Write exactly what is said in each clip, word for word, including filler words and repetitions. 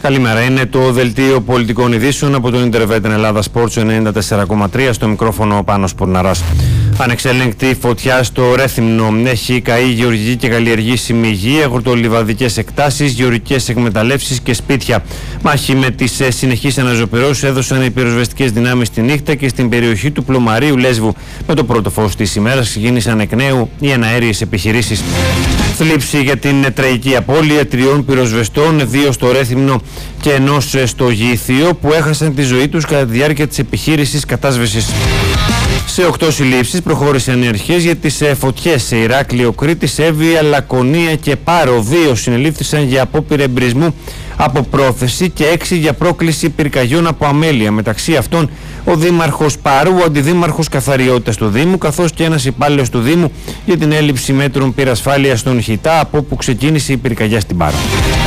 Καλημέρα, είναι το δελτίο πολιτικών ειδήσεων από τον Intervetin Ελλάδα Sports ενενήντα τέσσερα κόμμα τρία, στο μικρόφωνο ο Πάνος Πορναράς. Ανεξέλεγκτη φωτιά στο Ρέθυμνο. Έχει καεί γεωργική και καλλιεργήσιμη γη, αγροτολιβαδικές εκτάσεις, γεωργικές εκμεταλλεύσεις και σπίτια. Μάχη με τις συνεχείς αναζωπυρώσεις έδωσαν οι πυροσβεστικές δυνάμεις τη νύχτα και στην περιοχή του Πλωμαρίου Λέσβου. Με το πρώτο φως της ημέρας ξεκίνησαν εκ νέου οι εναέριες επιχειρήσεις. Θλίψη για την τραγική απώλεια τριών πυροσβεστών, δύο στο Ρέθυμνο και ενός στο Γήθιο, που έχασαν τη ζωή τους κατά τη διάρκεια της επιχείρησης κατάσβεσης. Σε οκτώ συλλήψεις προχώρησαν οι αρχές για τις φωτιές σε Ηράκλειο, Κρήτη, Εύβοια, Λακωνία και Πάρο. Δύο συνελήφθησαν για απόπειρα εμπρισμού από πρόθεση και έξι για πρόκληση πυρκαγιών από αμέλεια. Μεταξύ αυτών ο Δήμαρχος Πάρου, ο Αντιδήμαρχος Καθαριότητας του Δήμου, καθώς και ένας υπάλληλος του Δήμου για την έλλειψη μέτρων πυρασφάλειας στον Χιτά, από όπου ξεκίνησε η πυρκαγιά στην Πάρο.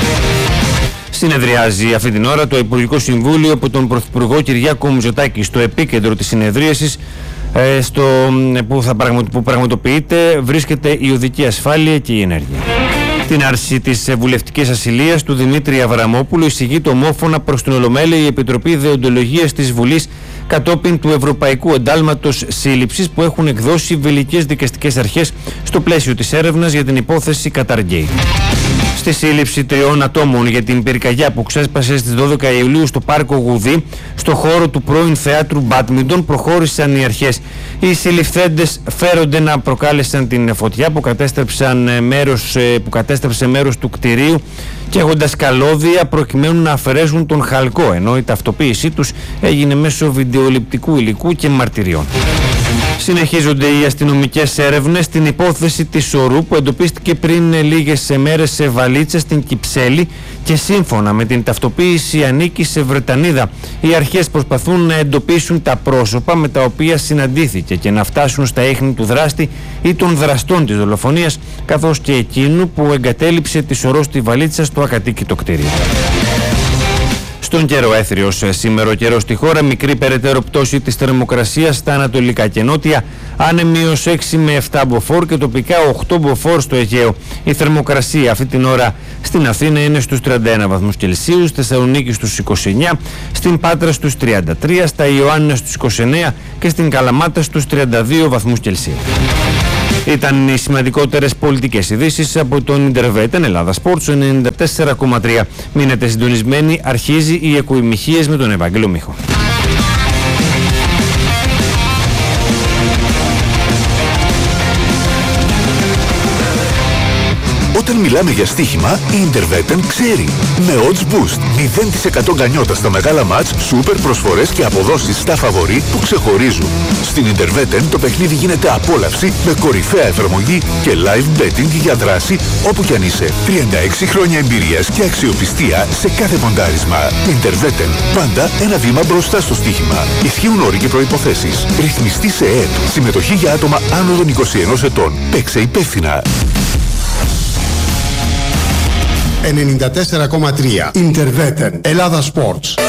Συνεδριάζει αυτή την ώρα το Υπουργικό Συμβούλιο από τον Πρωθυπουργό Κυριάκο Μητσοτάκη. Στο επίκεντρο της συνεδρίασης ε, στο, που, θα πραγματο, που πραγματοποιείται βρίσκεται η οδική ασφάλεια και η ενέργεια. Την άρση της βουλευτικής ασυλίας του Δημήτρη Αβραμόπουλου εισηγείται ομόφωνα προς την Ολομέλεια η Επιτροπή Δεοντολογίας της Βουλής κατόπιν του Ευρωπαϊκού Εντάλματος Σύλληψης που έχουν εκδώσει βελγικές δικαστικές αρχές στο πλαίσιο της έρευνας για την υπόθεση Καταργέη. Στη σύλληψη τριών ατόμων για την πυρκαγιά που ξέσπασε στις δώδεκα Ιουλίου στο Πάρκο Γουδί, στο χώρο του πρώην θεάτρου Μπάντμιντον, προχώρησαν οι αρχές. Οι συλληφθέντες φέρονται να προκάλεσαν την φωτιά που, κατέστρεψαν μέρος, που κατέστρεψε μέρος του κτηρίου και έχοντας καλώδια προκειμένου να αφαιρέσουν τον χαλκό, ενώ η ταυτοποίησή τους έγινε μέσω βιντεοληπτικού υλικού και μαρτυριών. Συνεχίζονται οι αστυνομικές έρευνες στην υπόθεση της ορού που εντοπίστηκε πριν λίγες μέρες σε βαλίτσα στην Κυψέλη και σύμφωνα με την ταυτοποίηση ανήκει σε Βρετανίδα. Οι αρχές προσπαθούν να εντοπίσουν τα πρόσωπα με τα οποία συναντήθηκε και να φτάσουν στα ίχνη του δράστη ή των δραστών της δολοφονίας, καθώς και εκείνου που εγκατέλειψε τη σωρό στη βαλίτσα στο ακατοίκητο κτίριο. Στον καιρό έθριος σήμερα ο καιρός στη χώρα, μικρή περαιτέρω πτώση της θερμοκρασίας στα ανατολικά και νότια, άνεμοι ως έξι με επτά μποφόρ και τοπικά οκτώ μποφόρ στο Αιγαίο. Η θερμοκρασία αυτή την ώρα στην Αθήνα είναι στους τριάντα ένα βαθμούς Κελσίου, στη Θεσσαλονίκη στους είκοσι εννέα, στην Πάτρα στους τριάντα τρία, στα Ιωάννινα στους είκοσι εννέα και στην Καλαμάτα στους τριάντα δύο βαθμούς Κελσίου. Ήταν οι σημαντικότερες πολιτικές ειδήσεις από τον Intervetin Ελλάδα Sports ενενήντα τέσσερα κόμμα τρία. Μείνετε συντονισμένοι, αρχίζει οι εκοημιχίες με τον Ευάγγελο Μίχο. Όταν μιλάμε για στοίχημα, η Intervetin ξέρει. Με Odds Boost, μηδέν τοις εκατό γκανιότα στα μεγάλα μάτς, σούπερ προσφορές και αποδόσεις στα φαβορί που ξεχωρίζουν. Στην Intervetin το παιχνίδι γίνεται απόλαυση με κορυφαία εφαρμογή και live betting για δράση όπου κι αν είσαι. τριάντα έξι χρόνια εμπειρίας και αξιοπιστία σε κάθε ποντάρισμα. Intervetin, πάντα ένα βήμα μπροστά στο στοίχημα. Ισχύουν όροι και προϋποθέσεις. Ρυθμιστή σε ΕΕΠ. Συμμετοχή για άτομα άνω των είκοσι ενός ετών. Παίξε υπεύθυνα. ενενήντα τέσσερα κόμμα τρία Intervetin Ελλάδα Sports.